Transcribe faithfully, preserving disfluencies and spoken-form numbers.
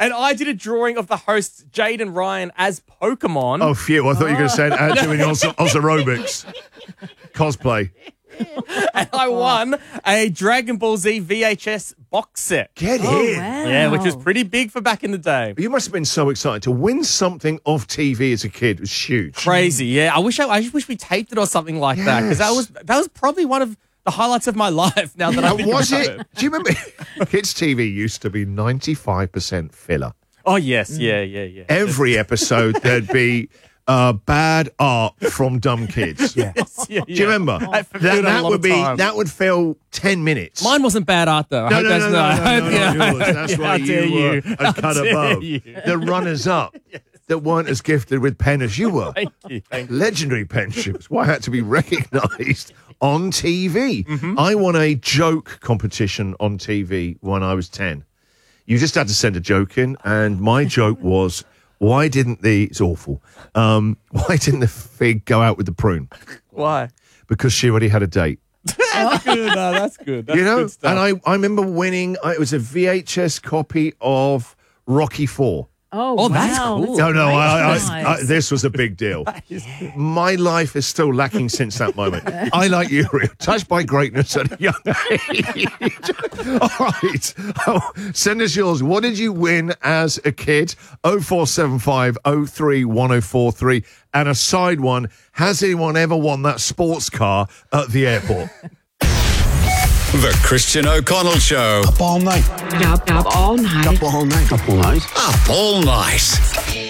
and I did a drawing of the hosts, Jade and Ryan, as Pokemon. Oh, phew. I thought you were going to say uh, doing Oz, Oz aerobics. Cosplay. And I won a Dragon Ball Z V H S box set. Get Oh, in. wow. Yeah, which was pretty big for back in the day. You must have been so excited. To win something off T V as a kid was huge. Crazy, yeah. I wish I, I just wish we taped it or something like that, because that Yes. was that was probably one of the highlights of my life. Now that I Uh, think was about it? Do you remember? Kids T V used to be ninety-five percent filler. Oh yes, yeah, yeah, yeah. Every episode there'd be uh, bad art from dumb kids. Yes, yeah, Do you remember? I that fulfilled a that lot would of be time. that would fill ten minutes. Mine wasn't bad art though. I No, hope no, that's no, not. no, I no, hope- no, yeah, not yours. That's yeah, why how you dare were you. a How cut dare above. you. The runners up that weren't as gifted with pen as you were. Thank you, thank you. Legendary pensions. Why I had to be recognised on T V. Mm-hmm. I won a joke competition on T V when I was ten. You just had to send a joke in, and my joke was, why didn't the, it's awful, um, why didn't the fig go out with the prune? Why? Because she already had a date. That's good. No, that's good. That's You know, good stuff. and I, I remember winning, uh, it was a V H S copy of Rocky four. Oh, Oh, that's wow. cool. No, no, I, I, Nice. I, I, this was a big deal. My life is still lacking since that moment. I, like you, Rio, touched by greatness at a young age. All right. Oh, send us yours. What did you win as a kid? oh four seven five oh three one oh four three. And a side one, has anyone ever won that sports car at the airport? The Christian O'Connell Show. Up all night. Up, up all night. Up all night. Up all night. Up all night.